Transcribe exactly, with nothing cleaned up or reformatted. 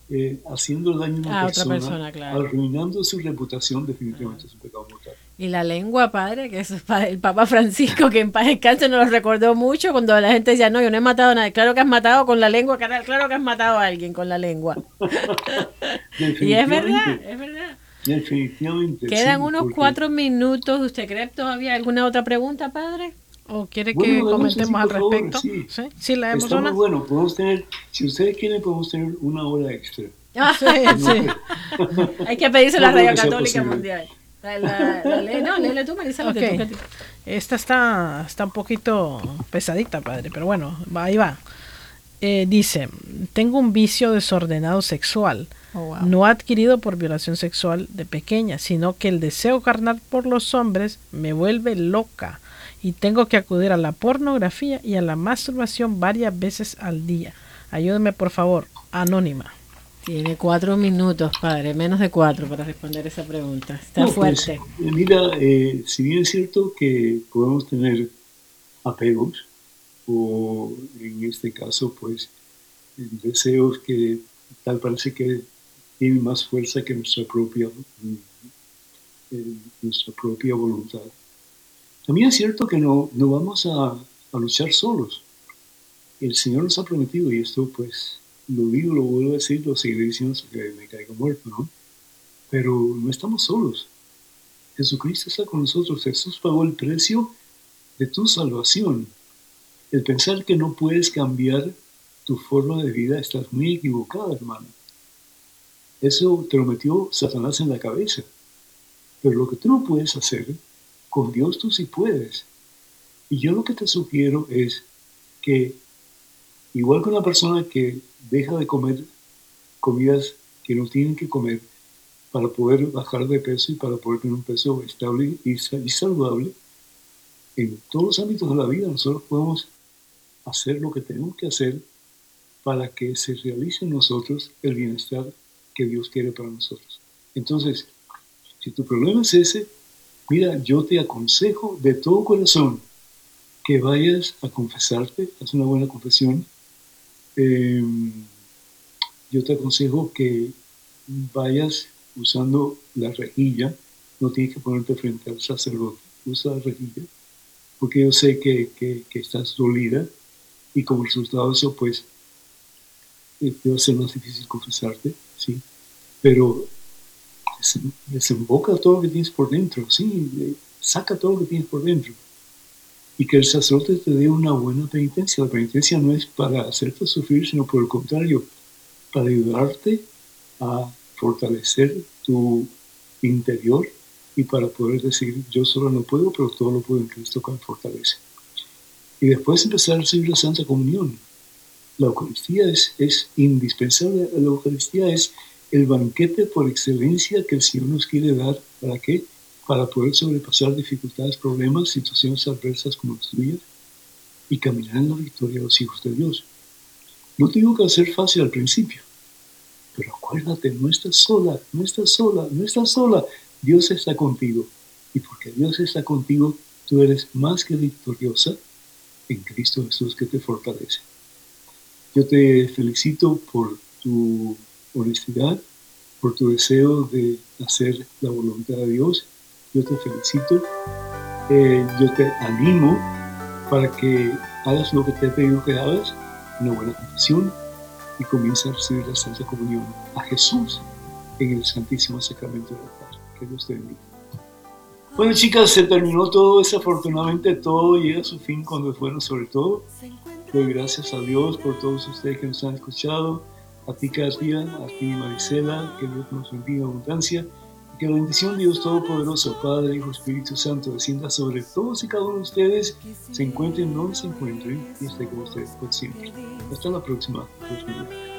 eh, haciendo daño a una a otra persona, persona, claro. arruinando su reputación, definitivamente es un pecado mortal. Y la lengua, padre, que eso es pa- el Papa Francisco, que en paz descanse, nos lo recordó mucho cuando la gente decía, no, yo no he matado a nadie. Claro que has matado con la lengua, cara- claro que has matado a alguien con la lengua. Y es verdad, Definitivamente, es verdad. definitivamente, Quedan sí, unos porque, cuatro minutos. ¿Usted cree todavía alguna otra pregunta, padre? ¿O quiere bueno, que adelante, sí, comentemos al por favor, respecto? sí, Sí, sí, leemos está muy una. bueno, podemos tener, si ustedes quieren, podemos tener una hora extra, Sí, no, sí. creo- Hay que pedirse a no la creo Radio que sea Católica posible. Mundial. La, la, la ley, no, léele tú, Marisela, Ok. te toca a ti. Esta está, está un poquito pesadita, padre, pero bueno, va, ahí va. Eh, dice, tengo un vicio desordenado sexual, Oh, wow. no adquirido por violación sexual de pequeña, sino que el deseo carnal por los hombres me vuelve loca y tengo que acudir a la pornografía y a la masturbación varias veces al día. Ayúdeme, por favor, anónima. Tiene cuatro minutos, padre, menos de cuatro para responder esa pregunta. Está No, pues, fuerte. eh, mira, eh, si bien es cierto que podemos tener apegos, o en este caso, pues, deseos que tal parece que tienen más fuerza que nuestra propia, eh, nuestra propia voluntad. También es cierto que no, no vamos a, a luchar solos. El Señor nos ha prometido, y esto pues lo digo, lo vuelvo a decir, lo seguiré diciendo hasta que me caiga muerto, ¿no? Pero no estamos solos. Jesucristo está con nosotros. Jesús pagó el precio de tu salvación. El pensar que no puedes cambiar tu forma de vida, estás muy equivocado, hermano. Eso te lo metió Satanás en la cabeza. Pero lo que tú no puedes hacer, con Dios tú sí puedes. Y yo lo que te sugiero es que, igual que una persona que deja de comer comidas que no tienen que comer para poder bajar de peso y para poder tener un peso estable y saludable, en todos los ámbitos de la vida nosotros podemos hacer lo que tenemos que hacer para que se realice en nosotros el bienestar que Dios quiere para nosotros. Entonces, si tu problema es ese, mira, yo te aconsejo de todo corazón que vayas a confesarte, haz una buena confesión. Eh, yo te aconsejo que vayas usando la rejilla, no tienes que ponerte frente al sacerdote, usa la rejilla, porque yo sé que, que, que estás dolida y como resultado de eso, pues, eh, te va a ser más difícil confesarte, ¿sí? Pero desemboca todo lo que tienes por dentro, ¿sí? Saca todo lo que tienes por dentro. Y que el sacerdote te dé una buena penitencia. La penitencia no es para hacerte sufrir, sino por el contrario, para ayudarte a fortalecer tu interior y para poder decir, yo solo no puedo, pero todo lo puedo en Cristo que me fortalece. Y después empezar a recibir la Santa Comunión. La Eucaristía es, es indispensable. La Eucaristía es el banquete por excelencia que el Señor nos quiere dar. ¿Para qué? Para poder sobrepasar dificultades, problemas, situaciones adversas como las tuyas y caminar en la victoria de los hijos de Dios. No te digo que va a ser fácil al principio, pero acuérdate, no estás sola, no estás sola, no estás sola. Dios está contigo. Y porque Dios está contigo, tú eres más que victoriosa en Cristo Jesús que te fortalece. Yo te felicito por tu honestidad, por tu deseo de hacer la voluntad de Dios. Yo te felicito. Eh, yo te animo para que hagas lo que te he pedido que hagas, una buena confesión, y comienza a recibir la Santa Comunión a Jesús en el Santísimo Sacramento del altar. Que Dios te bendiga. Bueno, chicas, se terminó todo. Desafortunadamente todo llega a su fin cuando es bueno, sobre todo. Doy gracias a Dios por todos ustedes que nos han escuchado. A ti, Katia, a ti, Marisela, que Dios nos bendiga en abundancia. Y que la bendición de Dios Todopoderoso, Padre, Hijo, Espíritu Santo, descienda sobre todos y cada uno de ustedes, se encuentren donde se encuentren y esté con ustedes por siempre. Hasta la próxima. Dios bendiga.